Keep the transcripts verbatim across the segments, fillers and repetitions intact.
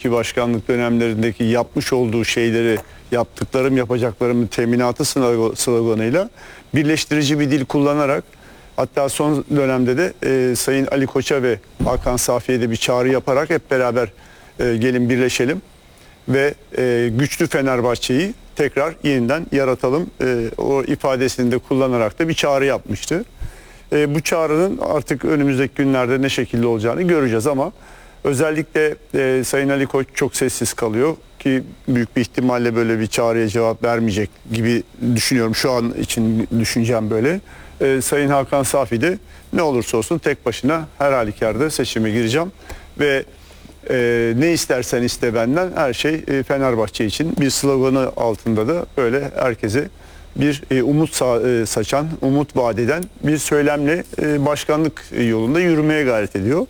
önceki başkanlık dönemlerindeki yapmış olduğu şeyleri, yaptıklarım yapacaklarımın teminatı sloganıyla birleştirici bir dil kullanarak, hatta son dönemde de e, Sayın Ali Koç'a ve Hakan Safi'ye de bir çağrı yaparak hep beraber e, gelin birleşelim ve e, güçlü Fenerbahçe'yi tekrar yeniden yaratalım. E, o ifadesini de kullanarak da bir çağrı yapmıştı. E, bu çağrının artık önümüzdeki günlerde ne şekilde olacağını göreceğiz ama özellikle e, Sayın Ali Koç çok sessiz kalıyor ki büyük bir ihtimalle böyle bir çağrıya cevap vermeyecek gibi düşünüyorum. Şu an için düşüncem böyle. E, Sayın Hakan Safi de ne olursa olsun tek başına her halükarda seçime gireceğim ve e, ne istersen iste benden, her şey e, Fenerbahçe için bir sloganı altında da böyle herkese bir e, umut sa e, saçan, umut vaat eden bir söylemle e, başkanlık yolunda yürümeye gayret ediyor.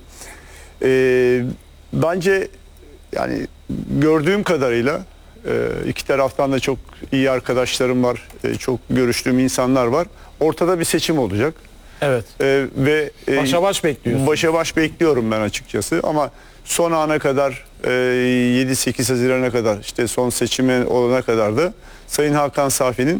E, bence yani gördüğüm kadarıyla e, iki taraftan da çok iyi arkadaşlarım var, e, çok görüştüğüm insanlar var. Ortada bir seçim olacak. Evet. E, ve e, başa baş bekliyorsun. Başa baş bekliyorum ben açıkçası ama son ana kadar e, yedi sekiz Haziran'a kadar, işte son seçime olana kadar da Sayın Hakan Safi'nin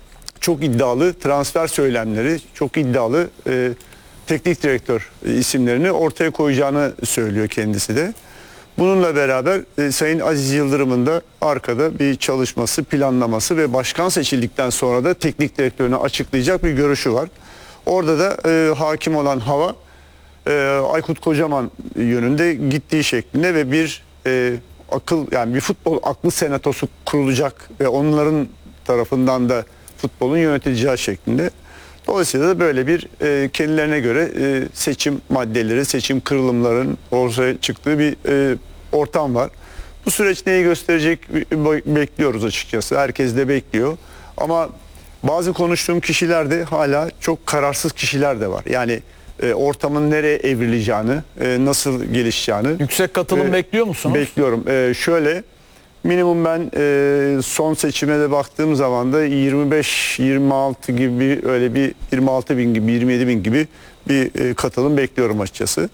çok iddialı transfer söylemleri, çok iddialı e, teknik direktör isimlerini ortaya koyacağını söylüyor kendisi de. Bununla beraber e, Sayın Aziz Yıldırım'ın da arkada bir çalışması, planlaması ve başkan seçildikten sonra da teknik direktörünü açıklayacak bir görüşü var. Orada da e, hakim olan hava e, Aykut Kocaman yönünde gittiği şeklinde ve bir e, akıl, yani bir futbol aklı senatosu kurulacak ve onların tarafından da futbolun yönetileceği şeklinde. Dolayısıyla da böyle bir e, kendilerine göre e, seçim maddeleri, seçim kırılımların ortaya çıktığı bir e, ortam var. Bu süreç neyi gösterecek bekliyoruz açıkçası. Herkes de bekliyor. Ama bazı konuştuğum kişiler de hala çok kararsız kişiler de var. Yani e, ortamın nereye evrileceğini, e, nasıl gelişeceğini. Yüksek katılım e, bekliyor musunuz? Bekliyorum. E, şöyle... Minimum ben e, son seçime de baktığım zaman da yirmi beş yirmi altı gibi, öyle bir yirmi altı bin gibi, yirmi yedi bin gibi bir e, katılım bekliyorum açıkçası.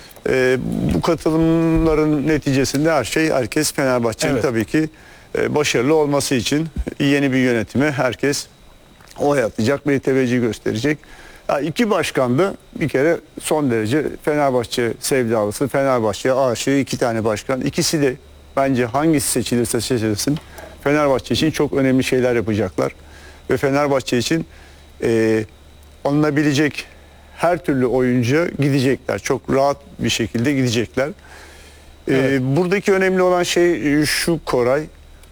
E, bu katılımların neticesinde her şey, herkes Fenerbahçe'nin evet. tabii ki e, başarılı olması için yeni bir yönetime herkes oy atacak ve teveccüh gösterecek. Yani iki başkan da bir kere son derece Fenerbahçe sevdalısı, Fenerbahçe'ye aşığı iki tane başkan. İkisi de bence hangisi seçilirse seçilsin Fenerbahçe için çok önemli şeyler yapacaklar. Ve Fenerbahçe için e, alınabilecek her türlü oyuncuya gidecekler. Çok rahat bir şekilde gidecekler. E, evet. Buradaki önemli olan şey şu Koray.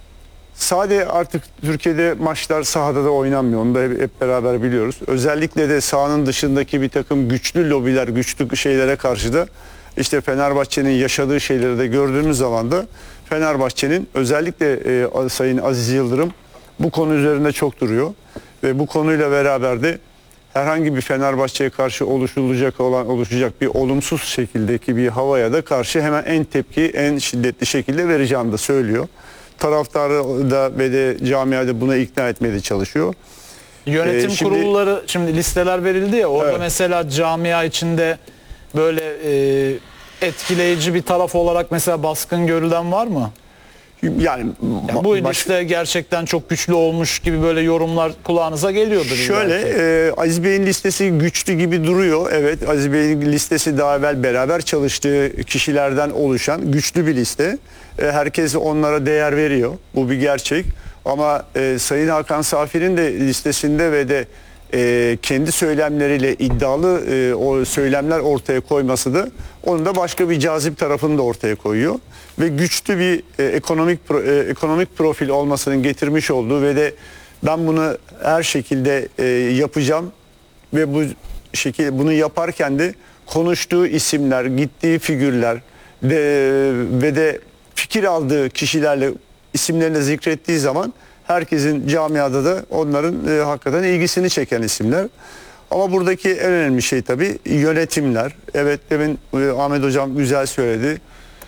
Sade artık Türkiye'de maçlar sahada da oynanmıyor. Onu da hep beraber biliyoruz. Özellikle de sahanın dışındaki bir takım güçlü lobiler, güçlü şeylere karşı da İşte Fenerbahçe'nin yaşadığı şeyleri de gördüğümüz zaman da Fenerbahçe'nin özellikle e, Sayın Aziz Yıldırım bu konu üzerinde çok duruyor. Ve bu konuyla beraber de herhangi bir Fenerbahçe'ye karşı oluşulacak olan oluşacak bir olumsuz şekildeki bir havaya da karşı hemen en tepki, en şiddetli şekilde vereceğini de söylüyor. Taraftarı da ve de camiada buna ikna etmeye de çalışıyor. Yönetim ee, şimdi, kurulları, şimdi listeler verildi ya, orada evet. mesela camia içinde böyle e, etkileyici bir taraf olarak mesela baskın görülen var mı? Yani, yani bu liste baş... gerçekten çok güçlü olmuş gibi böyle yorumlar kulağınıza geliyordur. Şöyle e, Aziz Bey'in listesi güçlü gibi duruyor. Evet, Aziz Bey'in listesi daha evvel beraber çalıştığı kişilerden oluşan güçlü bir liste. E, herkes onlara değer veriyor. Bu bir gerçek. Ama e, Sayın Hakan Safi'nin de listesinde ve de e, kendi söylemleriyle iddialı e, o söylemler ortaya koyması da onun da başka bir cazip tarafını da ortaya koyuyor. Ve güçlü bir e, ekonomik pro, e, ekonomik profil olmasının getirmiş olduğu ve de ben bunu her şekilde e, yapacağım ve bu şekilde bunu yaparken de konuştuğu isimler, gittiği figürler de, ve de fikir aldığı kişilerle isimlerini zikrettiği zaman herkesin camiada da onların e, hakikaten ilgisini çeken isimler. Ama buradaki en önemli şey tabii yönetimler. Evet, demin e, Ahmet Hocam güzel söyledi.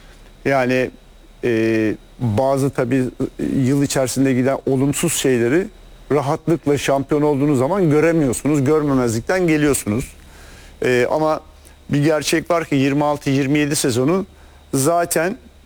Yani e, bazı tabii yıl içerisinde giden olumsuz şeyleri rahatlıkla şampiyon olduğunuz zaman göremiyorsunuz. Görmemezlikten geliyorsunuz. E, ama bir gerçek var ki yirmi altı yirmi yedi sezonu zaten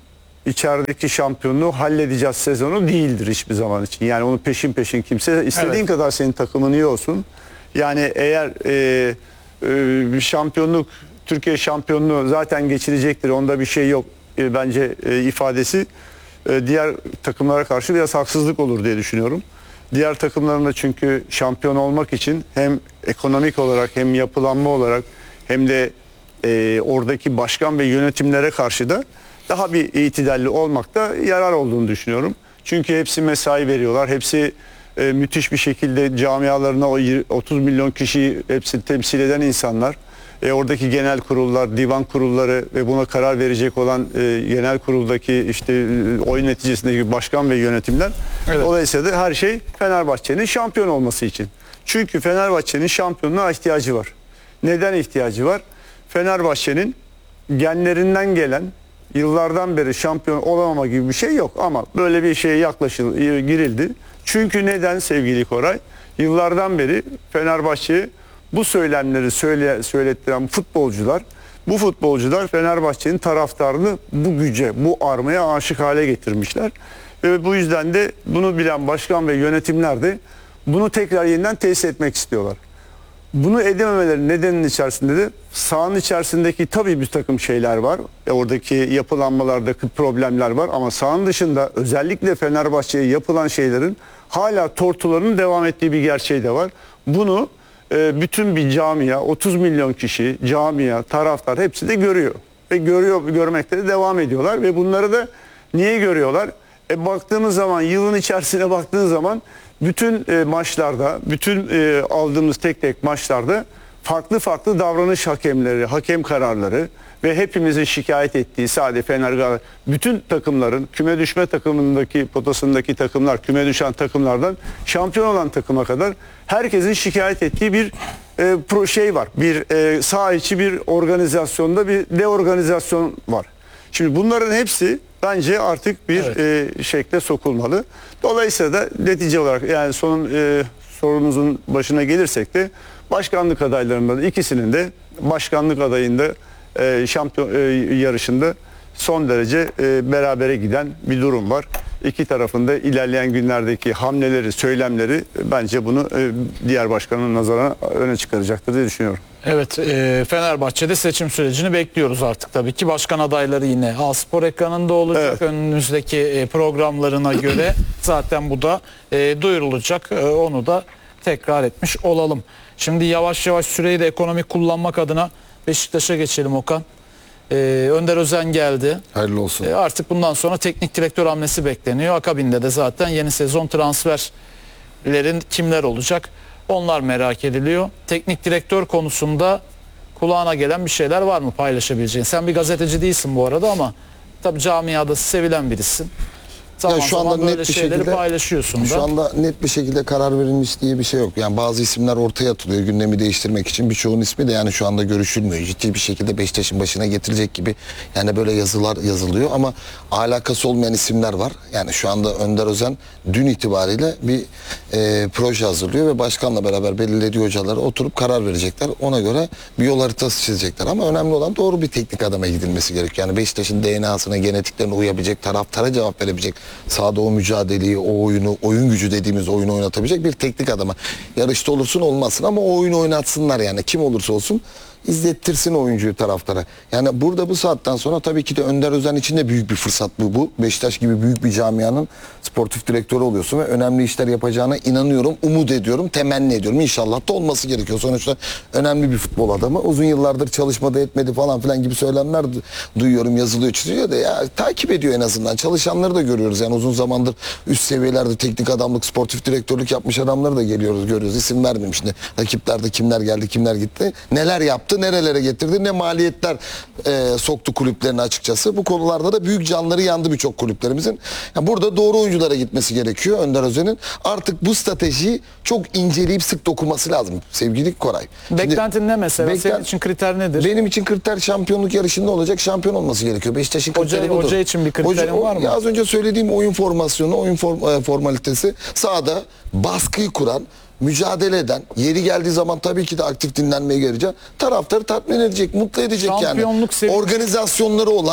içerideki şampiyonluğu halledeceğiz sezonu değildir hiçbir zaman için. Yani onu peşin peşin kimse istediğin Evet. kadar senin takımın iyi olsun. Yani eğer e, e, bir şampiyonluk, Türkiye şampiyonluğu zaten geçirecektir. Onda bir şey yok e, bence e, ifadesi e, diğer takımlara karşı biraz haksızlık olur diye düşünüyorum. Diğer takımların da çünkü şampiyon olmak için hem ekonomik olarak hem yapılanma olarak hem de e, oradaki başkan ve yönetimlere karşı da daha bir itidalli olmakta yarar olduğunu düşünüyorum. Çünkü hepsi mesai veriyorlar. Hepsi e, müthiş bir şekilde camialarına o otuz milyon kişiyi hepsi temsil eden insanlar. E, oradaki genel kurullar, divan kurulları ve buna karar verecek olan e, genel kuruldaki işte e, oy neticesindeki başkan ve yönetimler. Evet. Dolayısıyla da her şey Fenerbahçe'nin şampiyon olması için. Çünkü Fenerbahçe'nin şampiyonluğa ihtiyacı var. Neden ihtiyacı var? Fenerbahçe'nin genlerinden gelen yıllardan beri şampiyon olamama gibi bir şey yok ama böyle bir şeye yaklaşıl girildi. Çünkü neden sevgili Koray? Yıllardan beri Fenerbahçe'ye bu söylemleri söyle, söylettiren futbolcular, bu futbolcular Fenerbahçe'nin taraftarını bu güce, bu armaya aşık hale getirmişler. Ve bu yüzden de bunu bilen başkan ve yönetimler de bunu tekrar yeniden tesis etmek istiyorlar. Bunu edememeleri nedeninin içerisinde de sahanın içerisindeki tabii bir takım şeyler var. E oradaki yapılanmalardaki problemler var ama sahanın dışında özellikle Fenerbahçe'ye yapılan şeylerin hala tortularının devam ettiği bir gerçeği de var. Bunu e, bütün bir camia, otuz milyon kişi, camia, taraftar hepsi de görüyor. Ve görüyor, görmekte de devam ediyorlar ve bunları da niye görüyorlar? E baktığımız zaman, yılın içerisine baktığınız zaman bütün e, maçlarda, bütün e, aldığımız tek tek maçlarda farklı farklı davranış hakemleri, hakem kararları ve hepimizin şikayet ettiği sadece Fener, bütün takımların, küme düşme takımındaki, potasındaki takımlar, küme düşen takımlardan şampiyon olan takıma kadar herkesin şikayet ettiği bir e, pro şey var. Bir e, saha içi bir organizasyonda bir deorganizasyon var. Şimdi bunların hepsi bence artık bir evet. e, şekle sokulmalı. Dolayısıyla da netice olarak yani sonun e, sorunuzun başına gelirsek de başkanlık adaylarından ikisinin de başkanlık adayında e, şampiyon e, yarışında son derece e, berabere giden bir durum var. İki tarafında ilerleyen günlerdeki hamleleri, söylemleri bence bunu e, diğer başkanın nazarına öne çıkaracaktır diye düşünüyorum. Evet, e, Fenerbahçe'de seçim sürecini bekliyoruz artık tabii ki. Başkan adayları yine A-Spor ekranında olacak. Evet. Önümüzdeki e, programlarına göre zaten bu da e, duyurulacak. E, onu da tekrar etmiş olalım. Şimdi yavaş yavaş süreyi de ekonomik kullanmak adına Beşiktaş'a geçelim Okan. E, Önder Özen geldi. Hayırlı olsun. E, artık bundan sonra teknik direktör hamlesi bekleniyor. Akabinde de zaten yeni sezon transferlerin kimler olacak? Onlar merak ediliyor. Teknik direktör konusunda kulağına gelen bir şeyler var mı paylaşabileceğin? Sen bir gazeteci değilsin bu arada ama tabii camiada sevilen birisin. Zaman ya şu anda zaman net böyle bir şeyleri şekilde paylaşıyorsun şu da. anda net bir şekilde karar verilmiş diye bir şey yok. Yani bazı isimler ortaya atılıyor gündemi değiştirmek için. Birçoğun ismi de yani şu anda görüşülmüyor. Ciddi bir şekilde Beşiktaş'ın başına getirecek gibi yani böyle yazılar yazılıyor ama alakası olmayan isimler var. Yani şu anda Önder Özen dün itibariyle bir e, proje hazırlıyor ve başkanla beraber belirlediği hocalara oturup karar verecekler. Ona göre bir yol haritası çizecekler ama önemli olan doğru bir teknik adama gidilmesi gerekiyor. Yani Beşiktaş'ın D N A'sına, genetiklerine uyabilecek, taraftara cevap verebilecek, sahada o mücadeleyi, o oyunu, oyun gücü dediğimiz oyunu oynatabilecek bir teknik adama. Yarışta olursun olmasın ama o oyunu oynatsınlar yani kim olursa olsun izlettirsin oyuncuyu taraftara. Yani burada bu saatten sonra tabii ki de Önder Özen için de büyük bir fırsat bu. bu. Beşiktaş gibi büyük bir camianın sportif direktörü oluyorsun ve önemli işler yapacağına inanıyorum, umut ediyorum, temenni ediyorum. İnşallah da olması gerekiyor. Sonuçta önemli bir futbol adamı. Uzun yıllardır çalışmadı etmedi falan filan gibi söylemler duyuyorum, yazılıyor, çiziyor da ya takip ediyor en azından. Çalışanları da görüyoruz. Yani uzun zamandır üst seviyelerde teknik adamlık, sportif direktörlük yapmış adamları da geliyoruz, görüyoruz. İsim vermeyeyim şimdi. Rakiplerde kimler geldi, kimler gitti. Neler yaptı, nerelere getirdi, ne maliyetler e, soktu kulüplerine açıkçası. Bu konularda da büyük canları yandı birçok kulüplerimizin. Yani burada doğru oyunculara gitmesi gerekiyor Önder Özen'in. Artık bu stratejiyi çok inceleyip sık dokuması lazım sevgili Koray. Beklentin ne mesela? Beklent... Senin için kriter nedir? Benim için kriter şampiyonluk yarışında olacak, şampiyon olması gerekiyor. Beşiktaş'ın kriteri budur. Hoca için bir kriterin Hoca, var mı? Az önce söylediğim oyun formasyonu, oyun form, formalitesi, sahada baskıyı kuran, mücadele eden, yeri geldiği zaman tabii ki de aktif dinlenmeye gelecek. Taraftarı tatmin edecek, mutlu edecek yani. Seviyesi... Organizasyonları olan,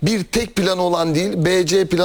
bir tek planı olan değil, B C planı